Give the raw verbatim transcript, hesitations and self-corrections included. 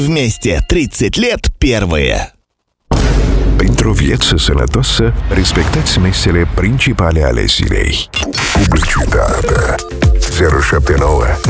Вместе тридцать лет первые. Pentru o viață sănătoasă, respectați mesele principale ale zilei. Publicitatea. zero șapte nouă